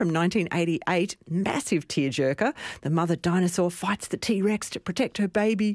from 1988. Massive tearjerker. The mother dinosaur fights the T-Rex to protect her baby.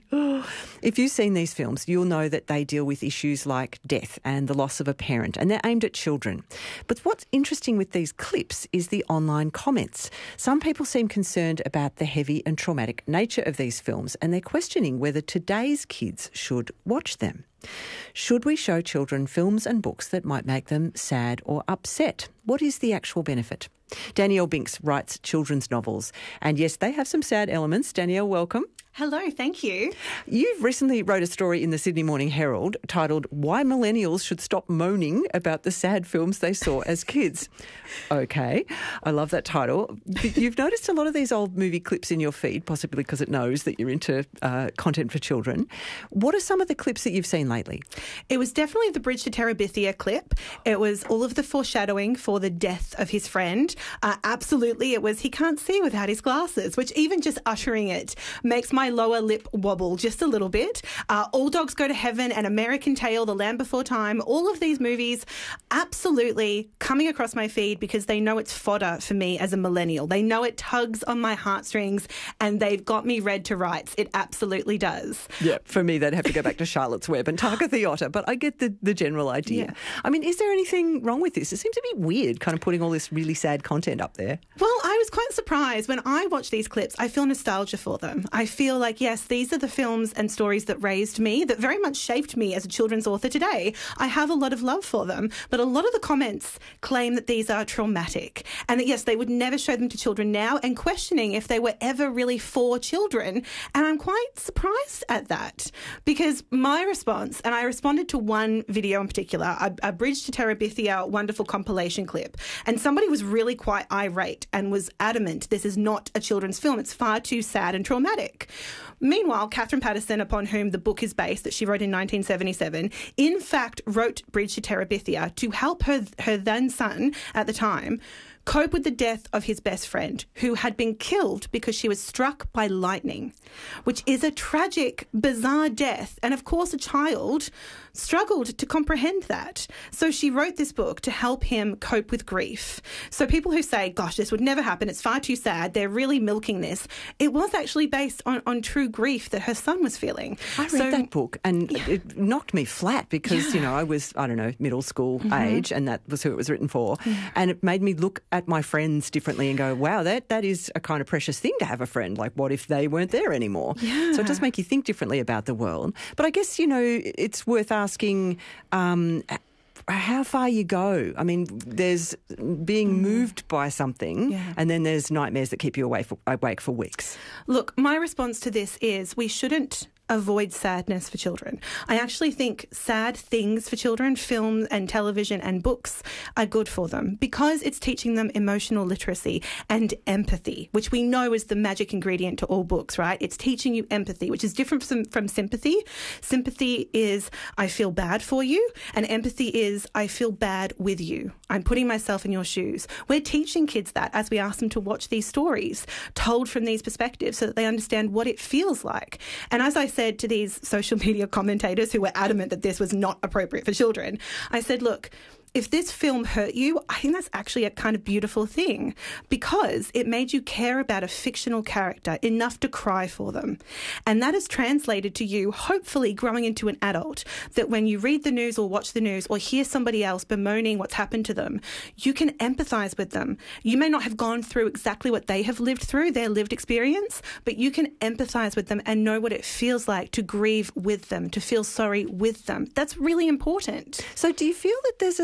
If you've seen these films, you'll know that they deal with issues like death and the loss of a parent, and they're aimed at children. But what's interesting with these clips is the online comments. Some people seem concerned about the heavy and traumatic nature of these films, and they're questioning whether today's kids should watch them. Should we show children films and books that might make them sad or upset? What is the actual benefit? Danielle Binks writes children's novels, and yes, they have some sad elements. Danielle, welcome. Hello, thank you. You've recently wrote a story in the Sydney Morning Herald titled "Why Millennials Should Stop Moaning About the Sad Films They Saw as Kids." Okay, I love that title. You've noticed a lot of these old movie clips in your feed, possibly because it knows that you're into content for children. What are some of the clips that you've seen lately? It was definitely the Bridge to Terabithia clip. It was all of the foreshadowing for the death of his friend. Absolutely, it was he can't see without his glasses, which even just uttering it makes my lower lip wobble just a little bit. All Dogs Go to Heaven and American Tail, The Land Before Time, all of these movies absolutely coming across my feed because they know it's fodder for me as a millennial. They know it tugs on my heartstrings and they've got me read to rights. It absolutely does. Yeah, for me, they'd have to go back to Charlotte's Web and Tarka the Otter, but I get the general idea. Yeah. I mean, is there anything wrong with this? It seems to be weird kind of putting all this really sad content up there. Well, I was quite surprised. When I watch these clips, I feel nostalgia for them. I feel like, yes, these are the films and stories that raised me, that very much shaped me as a children's author today. I have a lot of love for them, but a lot of the comments claim that these are traumatic and that, yes, they would never show them to children now, and questioning if they were ever really for children. And I'm quite surprised at that because my response, and I responded to one video in particular, a Bridge to Terabithia wonderful compilation clip, and somebody was really quite irate and was adamant this is not a children's film. It's far too sad and traumatic. Meanwhile, Catherine Paterson, upon whom the book is based, that she wrote in 1977, in fact wrote Bridge to Terabithia to help her then son at the time cope with the death of his best friend, who had been killed because she was struck by lightning, which is a tragic, bizarre death. And of course, a child struggled to comprehend that. So she wrote this book to help him cope with grief. So people who say, gosh, this would never happen, it's far too sad, they're really milking this. It was actually based on true grief that her son was feeling. I read that book and it knocked me flat because, you know, I was, I don't know, middle school age, and that was who it was written for. And it made me look at my friends differently and go, wow, that is a kind of precious thing to have a friend. Like, what if they weren't there anymore? Yeah. So it does make you think differently about the world. But I guess, you know, it's worth asking how far you go. I mean, there's being moved by something, and then there's nightmares that keep you awake for weeks. Look, my response to this is we shouldn't avoid sadness for children. I actually think sad things for children, film and television and books, are good for them because it's teaching them emotional literacy and empathy, which we know is the magic ingredient to all books, right? It's teaching you empathy, which is different from sympathy. Sympathy is I feel bad for you, and empathy is I feel bad with you. I'm putting myself in your shoes. We're teaching kids that as we ask them to watch these stories told from these perspectives so that they understand what it feels like. And as I said to these social media commentators who were adamant that this was not appropriate for children, I said, look, if this film hurt you, I think that's actually a kind of beautiful thing because it made you care about a fictional character enough to cry for them. And that is translated to you, hopefully growing into an adult, that when you read the news or watch the news or hear somebody else bemoaning what's happened to them, you can empathise with them. You may not have gone through exactly what they have lived through, their lived experience, but you can empathise with them and know what it feels like to grieve with them, to feel sorry with them. That's really important. So do you feel that there's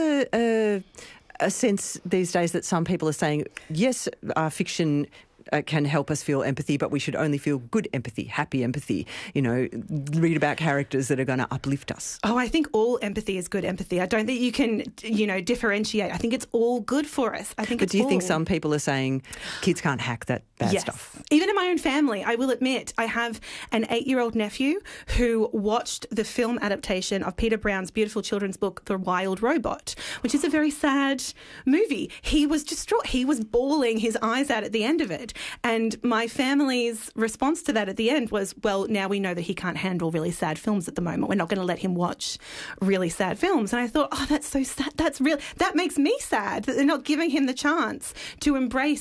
a sense these days that some people are saying, yes, fiction can help us feel empathy, but we should only feel good empathy, happy empathy, you know, read about characters that are going to uplift us? Oh, I think all empathy is good empathy. I don't think you can, you know, differentiate. I think it's all good for us. I think But do you think some people are saying kids can't hack that bad stuff? Even in my own family, I will admit, I have an 8-year-old nephew who watched the film adaptation of Peter Brown's beautiful children's book, The Wild Robot, which is a very sad movie. He was distraught. He was bawling his eyes out at the end of it. And my family's response to that at the end was, well, now we know that he can't handle really sad films at the moment. We're not going to let him watch really sad films. And I thought, oh, that's so sad. That makes me sad that they're not giving him the chance to embrace